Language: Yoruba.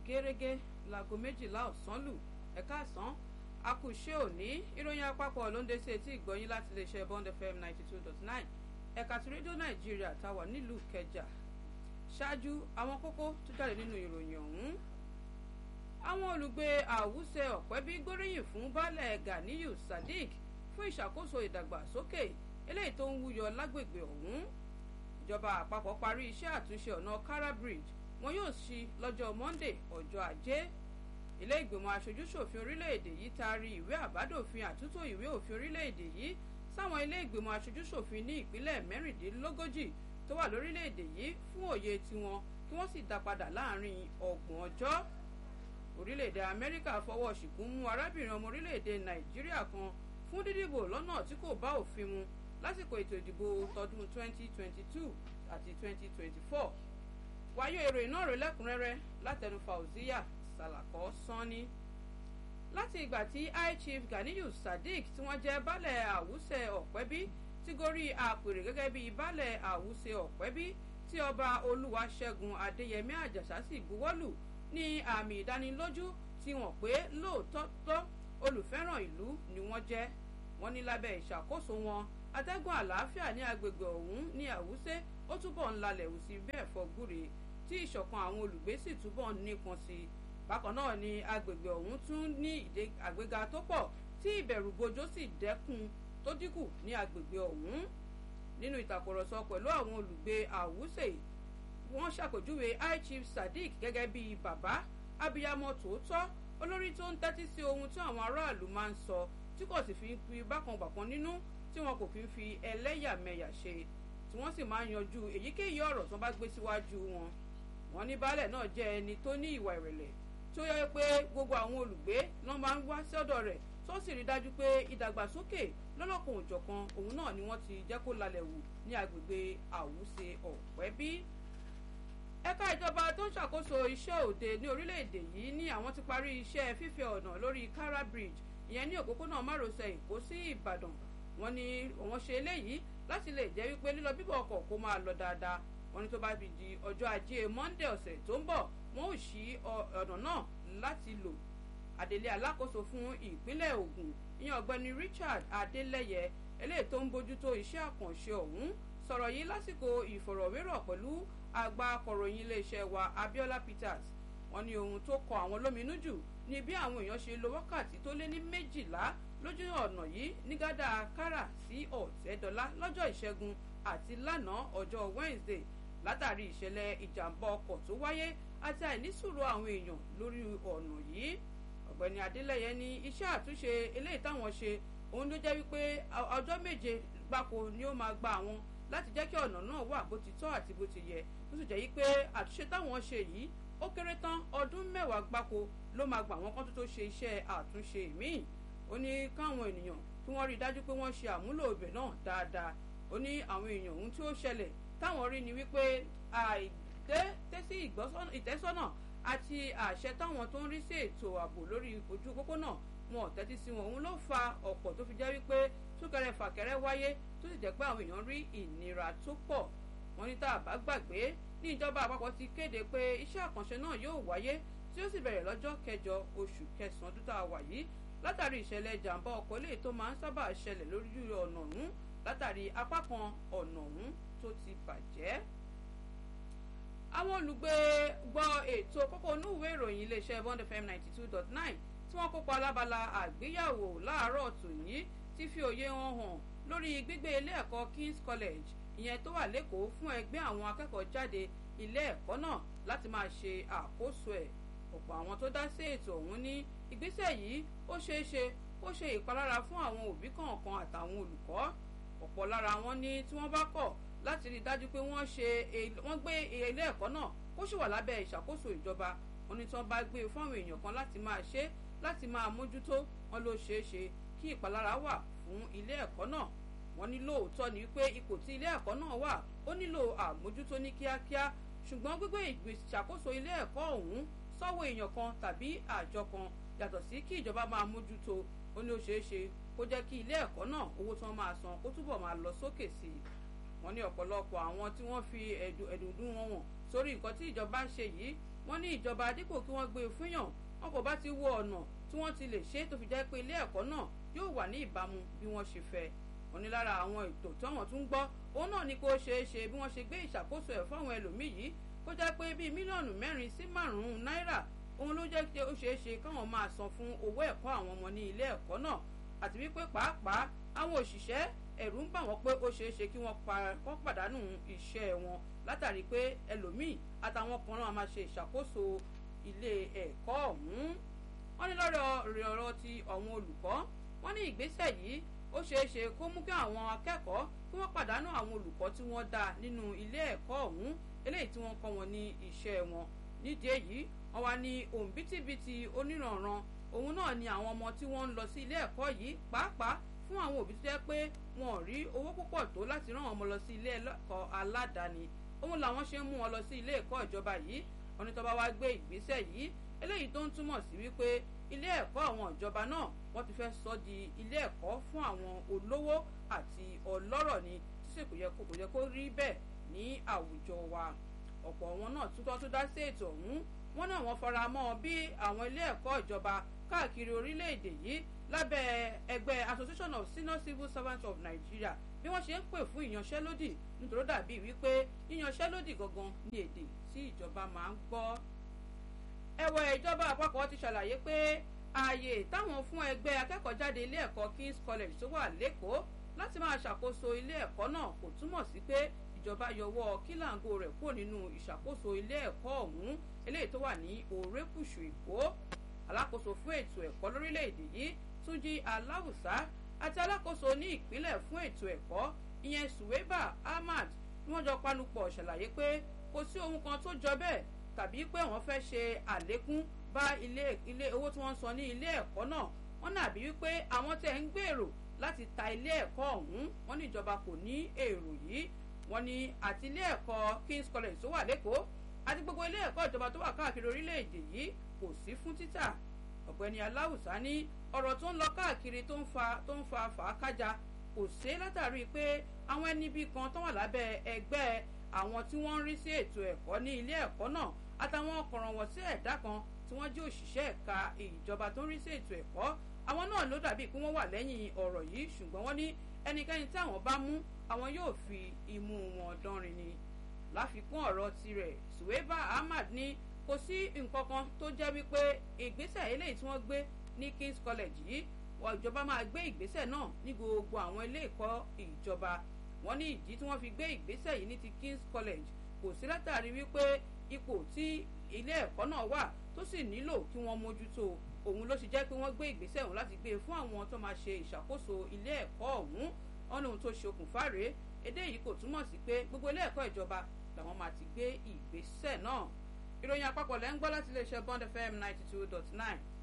gẹ́rẹ́gẹ́ láago 12 ọ̀sán lù ẹ̀ka àsán akùṣe òní ìròyìn àpapọ̀ ló ń dé sí etí ìgbọ́yìn láti iléeṣẹ́ Bond FM 92.9 ẹ̀ka ti rédíò Nàìjíríà táwà nílùú Ìkẹjà. Ṣáájú àwọn kókó tó jáde nínú ìròyìn ọ̀hún. Àwọn olùgbé Àwùsẹ Ọ̀pẹ́bí gbóríyìn fún baálẹ̀ Ganiyu Sadiq fún ìṣàkóso ìdàgbàsókè eléyìí tó ń wúyọ lágbègbè ọ̀hún. Ìjọba àpapọ̀ parí iṣẹ́ àtúnṣe ọ̀nà Kara Bridge wọn yóò ṣí lọ́jọ́ Monday ọjọ́ Ajé. Ilé ìgbìmọ̀ aṣojú-ṣòfin orílẹ̀-èdè yìí taari ìwé àbádòfin àtúntò ìwé òfin orílẹ̀-èdè yìí sáwọn ilé ìgbìmọ̀ aṣojú-ṣòfin ní ìpínlẹ̀ 36 tó wà lórílẹ̀-èdè yìí fún òye tiwọn kí wọ́n sì dá padà láàrin 30 ọjọ́. Orílẹ̀-èdè Amẹ́ríkà fọwọ́ ṣìkún mú arábìnrin ọmọ orílẹ̀-èdè Nàìjíríà kan fún dídìbò lọ́nà tí kò bá òfin mu lásìkò ètò ìdìbò tọdún 2022 àti 2024. Wáyé ìròyìn náà rẹ̀ lẹ́kùnrẹ́rẹ́ látẹnu Fauziya Salako Sanni. Láti ìgbà tí High Chief Ganiyu Sadiq tí wọ́n jẹ́ baálẹ̀ Àwùsẹ Ọ̀pẹ́bí ti gorí àpèrè gẹ́gẹ́ bí baálẹ̀ Àwùsẹ Ọ̀pẹ́bí tí ọba Olúwaṣẹ́gun Adéyẹmí Àjàsá sì buwọ́lù ní àmì ìdánilójú tí wọ́n pé lóòótọ́ olùfẹ́ràn ìlú ni wọ́n jẹ́. Wọ́n ní lábẹ́ ìṣàkóso wọn atẹ́gùn àlàáfíà ní agbègbè ọ̀hún ní Àwùsẹ ó túbọ̀ ń lalẹ̀ wù sí bẹ́ẹ̀ fọgúre tí ìṣọ̀kan àwọn olùgbé sì túbọ̀ ń nípọn sí i. Bákan náà ni agbègbè ọ̀hún tún ní àgbéga tó pọ̀ tí ìbẹ̀rùbojo sì dẹ́kun tó dínkù ní agbègbè ọ̀hún. Nínú ìtàkùrọ̀sọ pẹ̀lú àwọn olùgbé Àwùsẹ wọ́n ṣàpèjúwe High Chief Sadiq gẹ́gẹ́ bí bàbá abiyamọ tòótọ́ olórí tó ń tẹ́tí sí ohun tí àwọn aráàlú máa ń sọ tí kò sì fi fi bákanbàkan nínú tí wọn kò kí ń fi ẹlẹ́yàmẹ̀yà ṣe tí wọ́n sì máa ń yanjú èyíkéyìí ọ̀rọ̀ tó bá gbé síwájú wọn. Wọ́n ní baálẹ̀ náà jẹ́ ẹni tó ní ìwà ìrẹ̀lẹ̀ tó yẹ pé gbogbo àwọn olùgbé ló máa ń wá sọ́dọ̀ rẹ̀ tó sì rí dájú pé ìdàgbàsókè lọ́lọ́kan òjọ̀kan òun náà ni wọ́n ti jẹ́ kó lalẹ̀ wù ní agbègbè Àwùsẹ Ọ̀pẹ́bí. Ẹ̀ka ìjọba tó ń ṣàkóso iṣẹ́ òde ní orílẹ̀-èdè yìí ní àwọn ti parí iṣẹ́ fífẹ̀ ọ̀nà lórí Kara Bridge ìyẹn ní òpópónà márosẹ̀ Èkó sí Ìbàdàn. Wọ́n ní wọ́n ṣe eléyìí láti lè jẹ́ wípé lílọ bíbọ̀ ọkọ̀ kó máa lọ dáadáa. Wọ́n ní tó bá fi di ọjọ́ Ajé Monday ọ̀sẹ̀ tó ń bọ̀ wọ́n ò ṣí ọ̀nà náà láti lò. Adelé alákòóso fún ìpínlẹ̀ Ògùn ìyẹn ọ̀gbẹ́ni Richard Adeleye eléyìí tó ń bójútó iṣẹ́ àkànṣe ọ̀hún sọ̀rọ̀ yìí lásìkò ìfọ̀rọ̀wérọ̀ pẹ̀lú àgbà akọ̀ròyìn iléeṣẹ́ wa Abiola Peters. Wọ́n ní ohun tó kọ àwọn lóminú jù ní bí àwọn èèyàn ṣe lo wákàtí tó lé ní 12 lójú ọ̀nà yìí ní gádà Kárà sí Ọ̀tẹ́dọ́lá lọ́jọ́ Ìṣẹ́gun àti lánàá ọjọ́ Wednesday látàrí ìṣẹ̀lẹ̀ ìjàmbá ọkọ̀ tó wáyé àti àìnísùúrù àwọn èèyàn lórí ọ̀nà yìí. Ọ̀gbẹ́ni Adélẹ́yẹ ní iṣẹ́ àtúnṣe eléyìí táwọn ṣe òun ló jẹ́ wípé ọjọ́ 7 gbáko ni ó máa gba àwọn láti jẹ́ kí ọ̀nà náà wà bó ti tọ́ àti bó ti yẹ tó sì jẹ́ wípé àtúnṣe táwọn ṣe yìí ó kéré tán ọdún 10 gbáko ló máa gbà wọ́n kán tó ṣe iṣẹ́ àtúnṣe míì. Ó ní káwọn ènìyàn tí wọ́n rí dájú pé wọ́n ṣe àmúlò ibẹ̀ náà dáadáa. Ó ní àwọn èèyàn ohun tí ó ṣẹlẹ̀ táwọn rí ni wípé àìtẹ́sí ìtẹ́sọ́nà àti àṣẹ táwọn tó ń rí sí ètò ààbò lórí ojú pópónà wọn ò tẹ́tí sí wọn òun ló fa ọ̀pọ̀ tó fi jẹ́ wípé súnkẹrẹ fàkẹrẹ wáyé tó sì jẹ́ pé àwọn èèyàn rí ìnira tó pọ̀. Wọ́n ní tá a bá gbàgbé ní ìjọba àpapọ̀ ti kéde pé iṣẹ́ àkànṣe náà yóò wáyé tí ó sì bẹ̀rẹ̀ lọ́jọ́ 9 oṣù kẹsàn-án ọdún tá a wà yìí látàrí ìṣẹ̀lẹ̀ ìjàmbá ọkọ̀ eléyìí tó máa ń sábà ṣẹlẹ̀ lórí ọ̀nà ọ̀hún látàrí apá kan ọ̀nà ọ̀hún tó ti bàjẹ́. Àwọn olùgbé gbọ́ ètò kókó inú ìwé ìròyìn iléeṣẹ́ Bond FM 92.9 tí wọ́n kópa lábala àgbéyẹ̀wò láàárọ̀ tòní ti fi òye wọn hàn lórí gbígbé ilé ẹ̀kọ́ King's College ìyẹn tó wà lẹ́kọ̀ọ́ fún ẹgbẹ́ àwọn akẹ́kọ̀ọ́ jáde ilé ẹ̀kọ́ náà láti máa ṣe àkóso ẹ̀. Ọ̀pọ̀ àwọn tó dá sí ètò ọ̀hún ní ìgbésẹ̀ yìí ó ṣeé ṣe kó ṣe ìpalára fún àwọn òbí kọ̀ọ̀kan àtàwọn olùkọ́. Ọ̀pọ̀ lára wọn ní tí wọ́n bá kọ̀ láti rí dájú pé wọ́n gbé ilé ẹ̀kọ́ náà kó sì wà lábẹ́ ìṣàkóso ìjọba. Wọ́n ní tí wọ́n bá gbé fún àwọn èèyàn kan láti máa ṣe láti máa mójútó wọn ló ṣeé ṣe kí ìpalára wà fún ilé ẹ̀kọ́ náà. Wọ́n ní lóòótọ́ ni pé ipò tí ilé ẹ̀kọ́ náà wà ó nílò àmójútó ní kíákíá ṣùgbọ́n gbígbé ìṣàkóso ilé ẹ̀kọ́ ọ̀hún sọ́wọ́ èèyàn kan tàbí àjọ kan yàtọ̀ sí kí ìjọba máa mójútó ó ní ó ṣeé ṣe kó jẹ́ kí ilé ẹ̀kọ́ náà owó tí wọ́n máa san kó túbọ̀ máa lọ sókè sí i. Wọ́n ní ọ̀pọ̀lọpọ̀ àwọn tí wọ́n fi ẹ̀dùndún wọn wọ̀n sórí nǹkan tí ìjọba ń ṣe yìí wọ́n ní ìjọba dípò kí wọ́n gbé e fúnyàn wọn kò bá ti wo ọ̀nà tí wọ́n ti lè ṣe tó fi jẹ́ pé ilé ẹ̀kọ́ náà yóò wà ní ìbámu bí wọ́n ṣe fẹ́. wọ́n ní lára àwọn ètò tí wọ́n tún gbọ́ òun náà ni kó ṣeé ṣe bí wọ́n ṣe gbé ìṣàkóso ẹ̀ fáwọn ẹlòmíì yìí kó jẹ́ pé bíi mílíọ̀nù 4 sí 5 náírà òun ló jẹ́ pé ó ṣeé ṣe káwọn máa san fún owó ẹ̀kọ́ àwọn ọmọ ní ilé ẹ̀kọ́ náà àti wípé pàápàá àwọn òṣìṣẹ́ ẹ̀rù ń bà wọ́n pé ó ṣeé ṣe kí wọ́n pàdánù iṣẹ́ wọn látàrí pé ẹlòmíì àtàwọn kan náà máa ṣe ìṣàkóso ilé ẹ̀kọ́ ọ̀hún. wọ́n ní lọ́rọ̀ ọ̀rọ̀ ti àwọn olùkọ́ wọ́n ní ìgbésẹ̀ yìí ó ṣeé ṣe kó mú kí àwọn akẹ́kọ̀ọ́ kí wọ́n pàdánù àwọn olùkọ́ tí wọ́n dá nínú ilé ẹ̀kọ́ ọ̀hún eléyìí tí wọ́n kọ́ wọn ní iṣẹ́ wọn. nídìí èyí wọ́n wá ní òǹbítíbitì oníranran òun náà ni àwọn ọmọ tí wọ́n ń lọ sí ilé ẹ̀kọ́ yìí pàápàá fún àwọn òbí tó jẹ́ pé wọn ò rí owó púpọ̀ tó láti rán ọmọ lọ sí ilé ẹ̀kọ́ aládàáni òun làwọn ṣe ń mú wọn lọ sí ilé ẹ̀kọ́ ìjọba yìí. wọ́n ní tó bá wá gbé ìgbésẹ̀ yìí eléyìí tó ń túmọ̀ sí wípé ilé ẹ̀kọ́ àwọn ìjọba náà wọ́n ti fẹ́ sọ di ilé ẹ̀kọ́ fún àwọn olówó àti ọlọ́rọ̀ ni tí sì kò yẹ kó rí bẹ́ẹ̀ ní àwùjọ wa. ọ̀pọ̀ wọn náà tún dá sí ètò ọ̀hún wọ́n náà wọ́n fara mọ́ bí àwọn ilé ẹ̀kọ́ ìjọba káàkiri orílẹ̀-èdè yìí lábẹ́ ẹgbẹ́ Association of Senior Civil Servants of Nigeria bí wọ́n ṣe ń pè fún ìyanṣẹ́lódì nítorí dàbí wípé yíyanṣẹ́lódì gangan ní èdè tí ìjọba máa ń gbọ́. ẹ̀wẹ̀ ìjọba àpapọ̀ ti ṣàlàyé pé ààyè táwọn fún ẹgbẹ́ akẹ́kọ̀ọ́jáde ilé ẹ̀kọ́ King's College tó wà lẹ́kọ̀ọ́ láti máa ṣàkóso ilé ẹ̀kọ́ náà kò túmọ̀ sí pé ìjọba yọwọ́ kílàngó rẹ̀ kúrò nínú ìṣàkóso ilé ẹ̀kọ́ ọ̀hún eléyìí tó wà ní Òrékùṣù Èkó. alákòóso fún ètò ẹ̀kọ́ lórílẹ̀‐èdè yìí Túnjí Aláùsá àti alákòóso ní ìpínlẹ̀ fún ètò ẹ̀kọ́ ìyẹn Suweiba Ahmad ni wọ́n jọ panupọ̀ ṣàlàyé pé kò sí ohun kan tó jọ bẹ́ẹ̀ tàbí pé wọ́n fẹ́ ṣe àlékún bá ilé owó tí wọ́n ń san ní ilé ẹ̀kọ́ náà. wọ́n nàbí wípé àwọn tẹ̀ ń gbèrò láti ta ilé ẹ̀kọ́ ọ̀hún wọ́n ní ìjọba kò ní èrò yìí. wọ́n ní àti ilé ẹ̀kọ́ King's College tó wà lẹ́kọ̀ọ́ àti gbogbo ilé ẹ̀kọ́ ìjọba tó wà káàkiri orílẹ̀-èdè yìí kò sí fún títà. ọ̀gbẹ́ni Aláùsá ní ọ̀rọ̀ tó ń lọ káàkiri tó ń fa fàákájà kò sí látàrí pé àwọn ẹni bí kan tó wà lábẹ́ ẹgbẹ́ àwọn tí wọ́n ń rí sí ètò ẹ̀kọ́ ní ilé ẹ̀kọ́ náà àtàwọn kọ̀rọ̀wọ̀ sí ẹ̀dá kan tí wọ́n jẹ́ òṣìṣẹ́ ẹ̀ka ìjọba tó ń rí sí ètò ẹ̀kọ́ àwọn náà ló dàbí pé wọ́n wà lẹ́yìn ọ̀rọ̀ yìí ṣùgbọ́n wọ́n ní ẹnikẹ́ni tí àwọn bá mú àwọn yóò fi imú wọn dánrin ni. láfikún ọ̀rọ̀ tirẹ̀ Suweiba Ahmad ní kò sí nǹkan kan tó jẹ́ wípé ìgbésẹ̀ eléyìí tí wọ́n gbé ní King's College yìí wọ́n ìjọba máa gbé ìgbésẹ̀ náà ní gbogbo àwọn ilé ẹ̀kọ́ ìjọba. wọ́n ní ìdí tí wọ́n fi gbé ìgbésẹ̀ yìí ní ti King's College kò sí látàrí wípé ipò tí ilé ẹ̀kọ́ náà wà tó sì nílò kí wọ́n mójútó òun ló ṣe jẹ́ pé wọ́n gbé ìgbésẹ̀ ọ̀hún láti gbé e fún àwọn tó máa ṣe ìṣàkóso ilé ẹ̀kọ́ ọ̀hún. ọ̀nà ohun tó ṣokùnfà rèé èdè yìí kò túmọ̀ sí pé gbogbo ilé ẹ̀kọ́ ìjọba làwọn máa ti gbé ìgbésẹ̀ náà. ìròyìn àpapọ̀ lẹ́ ń gbọ́ láti iléeṣẹ́ Bond FM 92.9